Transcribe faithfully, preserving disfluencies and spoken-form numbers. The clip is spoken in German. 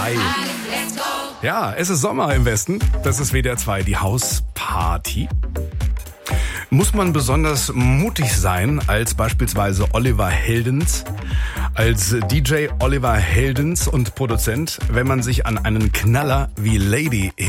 Hi. Ja, es ist Sommer im Westen. Das ist W D R zwei, die Hausparty. Muss man besonders mutig sein, als beispielsweise Oliver Heldens, als D J Oliver Heldens und Produzent, wenn man sich an einen Knaller wie Lady